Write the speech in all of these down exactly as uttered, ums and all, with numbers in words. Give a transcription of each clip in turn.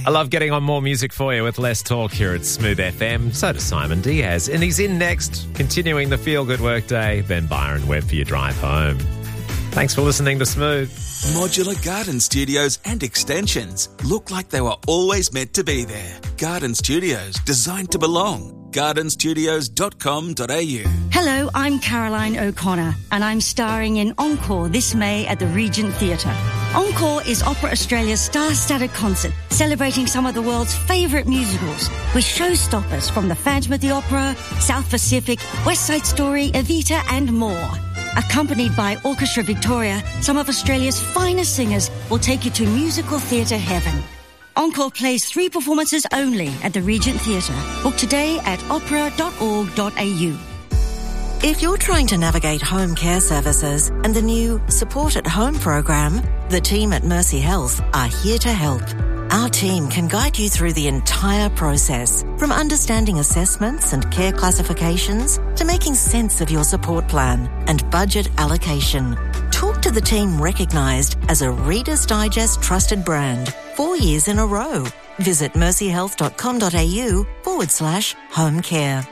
I love getting on more music for you with less talk here at Smooth F M. So does Simon Diaz. And he's in next, continuing the feel-good workday. Then Byron Webb for your drive home. Thanks for listening to Smooth. Modular garden studios and extensions look like they were always meant to be there. Garden studios designed to belong. garden studios dot com dot a u. Hello, I'm Caroline O'Connor, and I'm starring in Encore this May at the Regent Theatre. Encore is Opera Australia's star-studded concert celebrating some of the world's favourite musicals with showstoppers from The Phantom of the Opera, South Pacific, West Side Story, Evita and more. Accompanied by Orchestra Victoria, some of Australia's finest singers will take you to musical theatre heaven. Encore plays three performances only at the Regent Theatre. Book today at opera dot org dot a u. If you're trying to navigate home care services and the new Support at Home program, the team at Mercy Health are here to help. Our team can guide you through the entire process, from understanding assessments and care classifications to making sense of your support plan and budget allocation. Talk to the team recognised as a Reader's Digest trusted brand four years in a row. Visit mercy health dot com dot a u forward slash home care.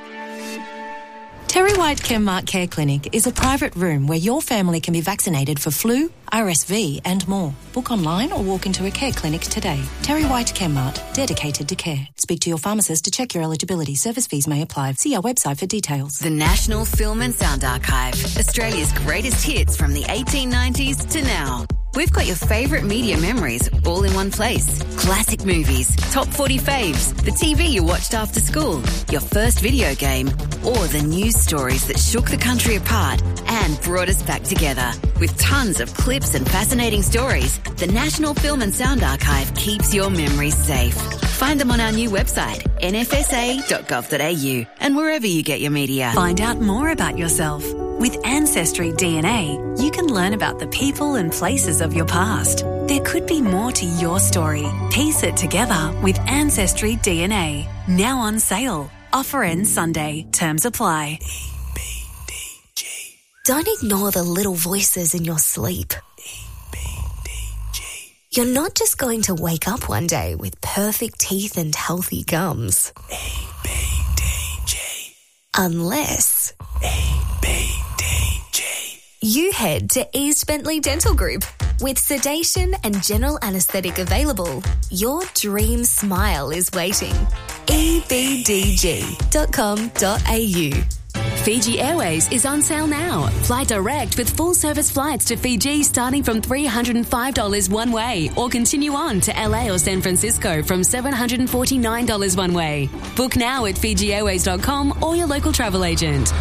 Terry White Chemmart Care Clinic is a private room where your family can be vaccinated for flu, R S V and more. Book online or walk into a care clinic today. Terry White Chemmart, dedicated to care. Speak to your pharmacist to check your eligibility. Service fees may apply. See our website for details. The National Film and Sound Archive. Australia's greatest hits from the eighteen nineties to now. We've got your favourite media memories all in one place. Classic movies, top forty faves, the T V you watched after school, your first video game, or the news stories that shook the country apart and brought us back together. With tons of clips and fascinating stories, the National Film and Sound Archive keeps your memories safe. Find them on our new website, n f s a dot gov dot a u, and wherever you get your media. Find out more about yourself. With Ancestry D N A, you can learn about the people and places of your past. There could be more to your story. Piece it together with Ancestry D N A. Now on sale. Offer ends Sunday. Terms apply. E B D G. Don't ignore the little voices in your sleep. E B D G. You're not just going to wake up one day with perfect teeth and healthy gums. E B D G. Unless... E B D G. You head to East Bentley Dental Group. With sedation and general anaesthetic available, your dream smile is waiting. e b d g dot com dot a u. Fiji Airways is on sale now. Fly direct with full service flights to Fiji starting from three hundred five dollars one way, or continue on to L A or San Francisco from seven hundred forty-nine dollars one way. Book now at fiji airways dot com or your local travel agent.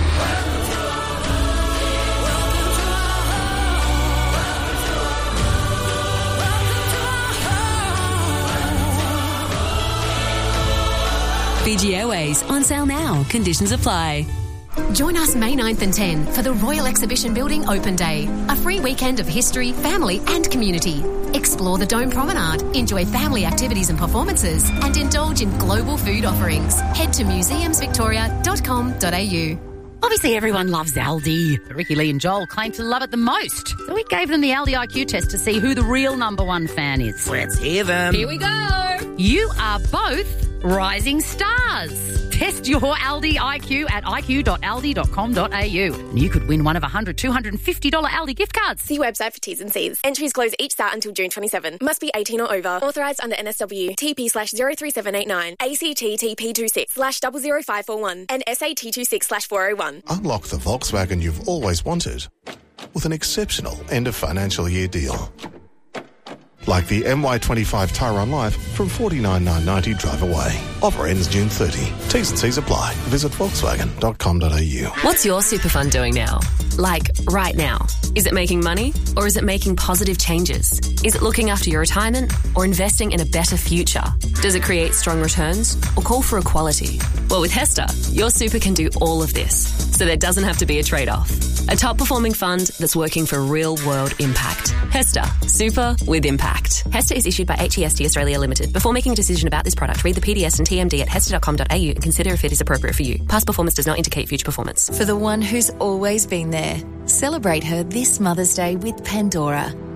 Fiji Airways, on sale now. Conditions apply. Join us May ninth and tenth for the Royal Exhibition Building Open Day, a free weekend of history, family and community. Explore the Dome Promenade, enjoy family activities and performances, and indulge in global food offerings. Head to museums victoria dot com dot a u. Obviously, everyone loves Aldi, but Ricky Lee and Joel claim to love it the most. So we gave them the Aldi I Q test to see who the real number one fan is. Let's hear them. Here we go. You are both rising stars. Test your Aldi I Q at i q dot aldi dot com dot a u. And you could win one of one hundred, two hundred fifty dollars Aldi gift cards. See website for T's and C's. Entries close each start until June twenty-seventh. Must be eighteen or over. Authorised under N S W. T P slash zero three seven eight nine. A C T T P two six slash double zero five four one. And S A T two six slash four oh one. Unlock the Volkswagen you've always wanted with an exceptional end of financial year deal. Like the M Y twenty-five Tyrone Live from forty-nine thousand nine hundred ninety drive away. Offer ends June thirtieth. T's and C's apply. Visit volkswagen dot com dot a u. What's your super fund doing now? Like, right now. Is it making money or is it making positive changes? Is it looking after your retirement or investing in a better future? Does it create strong returns or call for equality? Well, with HESTA, your super can do all of this, so there doesn't have to be a trade-off. A top-performing fund that's working for real-world impact. HESTA. Super with impact. HESTA is issued by H E S T Australia Limited. Before making a decision about this product, read the P D S and T M D at hesta dot com dot a u and consider if it is appropriate for you. Past performance does not indicate future performance. For the one who's always been there, celebrate her this Mother's Day with Pandora.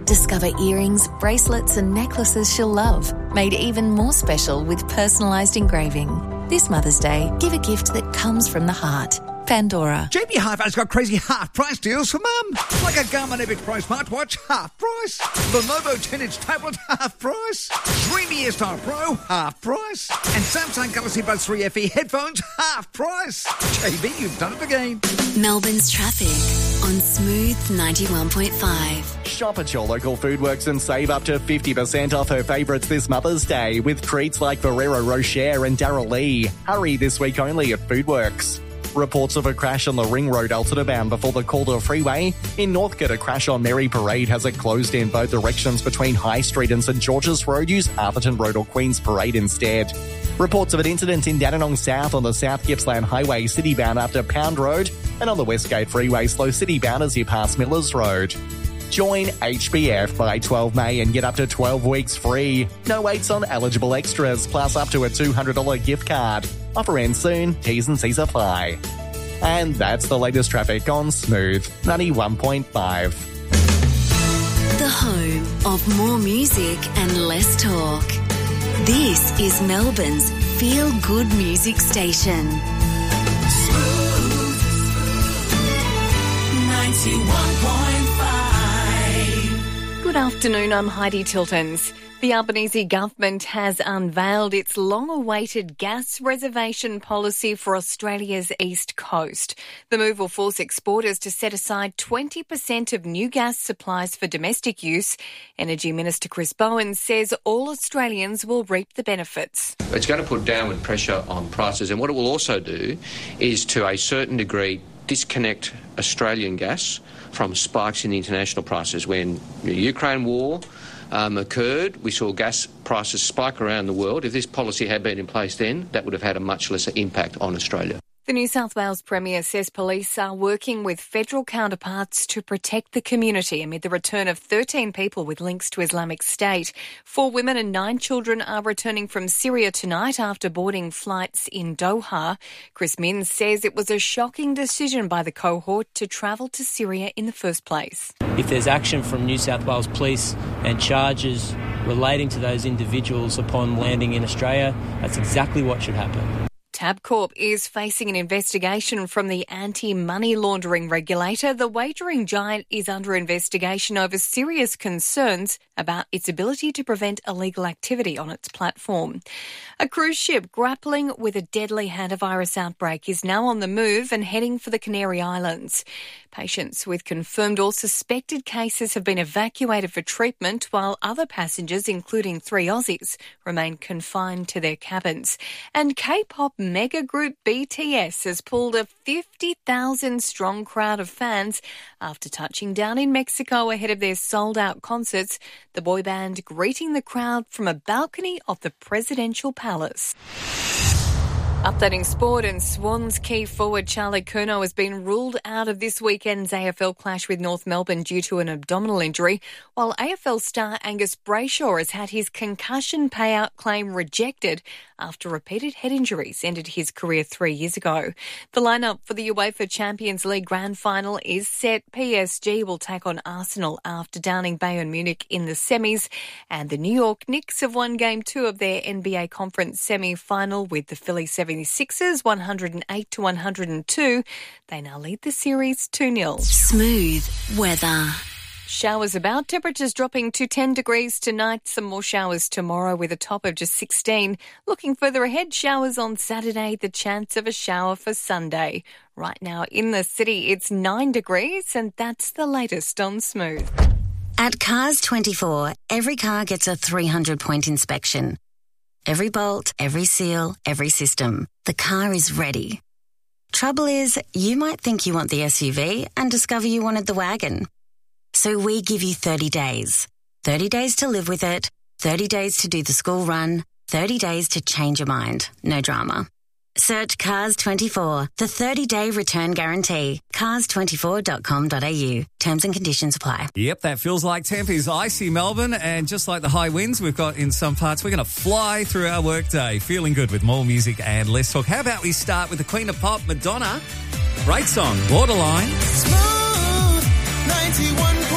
Discover earrings, bracelets and necklaces she'll love, made even more special with personalised engraving. This Mother's Day, give a gift that comes from the heart. Pandora. J B Hi-Fi's got crazy half-price deals for Mum. Like a Garmin Epic Pro smartwatch, half price. Lenovo ten-inch tablet, half price. Dreamy Airstyle Pro, half price. And Samsung Galaxy Buds three F E headphones, half price. J B, you've done it again. Melbourne's traffic on Smooth ninety-one point five. Shop at your local Foodworks and save up to fifty percent off her favourites this Mother's Day with treats like Ferrero Rocher and Darryl Lee. Hurry this week only at Foodworks. Reports of a crash on the Ring Road Ulster bound before the Calder Freeway. In Northcote, a crash on Mary Parade has it closed in both directions between High Street and St George's Road. Use Arthurton Road or Queen's Parade instead. Reports of an incident in Dandenong South on the South Gippsland Highway, city bound after Pound Road, and on the Westgate Freeway, slow city bound as you pass Millers Road. Join H B F by twelve May and get up to twelve weeks free. No waits on eligible extras, plus up to a two hundred dollars gift card. Offer ends soon. T's and C's apply. And that's the latest traffic on Smooth ninety-one point five. The home of more music and less talk. This is Melbourne's feel-good music station. Smooth ninety-one point five. Good afternoon, I'm Heidi Tiltons. The Albanese government has unveiled its long-awaited gas reservation policy for Australia's east coast. The move will force exporters to set aside twenty percent of new gas supplies for domestic use. Energy Minister Chris Bowen says all Australians will reap the benefits. It's going to put downward pressure on prices, and what it will also do is, to a certain degree, disconnect Australian gas from spikes in the international prices. When the Ukraine war Um, occurred, we saw gas prices spike around the world. If this policy had been in place then, that would have had a much lesser impact on Australia. The New South Wales Premier says police are working with federal counterparts to protect the community amid the return of thirteen people with links to Islamic State. Four women and nine children are returning from Syria tonight after boarding flights in Doha. Chris Minns says it was a shocking decision by the cohort to travel to Syria in the first place. If there's action from New South Wales Police and charges relating to those individuals upon landing in Australia, that's exactly what should happen. Tabcorp is facing an investigation from the anti-money laundering regulator. The wagering giant is under investigation over serious concerns about its ability to prevent illegal activity on its platform. A cruise ship grappling with a deadly hantavirus outbreak is now on the move and heading for the Canary Islands. Patients with confirmed or suspected cases have been evacuated for treatment, while other passengers, including three Aussies, remain confined to their cabins. And K-pop mega group B T S has pulled a fifty thousand strong crowd of fans after touching down in Mexico ahead of their sold-out concerts, the boy band greeting the crowd from a balcony of the presidential palace. Updating sport, and Swans key forward Charlie Curnow has been ruled out of this weekend's A F L clash with North Melbourne due to an abdominal injury, while A F L star Angus Brayshaw has had his concussion payout claim rejected after repeated head injuries ended his career three years ago. The lineup for the UEFA Champions League Grand Final is set. P S G will take on Arsenal after downing Bayern Munich in the semis, and the New York Knicks have won game two of their N B A Conference semi-final with the Philly seventy-sixers one oh eight to one oh two. They now lead the series two nil. Smooth weather. Showers about, temperatures dropping to ten degrees tonight, some more showers tomorrow with a top of just sixteen. Looking further ahead, showers on Saturday, the chance of a shower for Sunday. Right now in the city, it's nine degrees, and that's the latest on Smooth. At Cars twenty-four, every car gets a three hundred point inspection. Every bolt, every seal, every system. The car is ready. Trouble is, you might think you want the S U V and discover you wanted the wagon. So we give you thirty days. thirty days to live with it, thirty days to do the school run, thirty days to change your mind. No drama. Search Cars twenty-four, the thirty-day return guarantee. cars twenty-four dot com dot a u. Terms and conditions apply. Yep, that feels like Tempe's icy Melbourne, and just like the high winds we've got in some parts, we're going to fly through our workday. Feeling good with more music and less talk. How about we start with the Queen of Pop, Madonna? Great song, Borderline. Smooth ninety-one.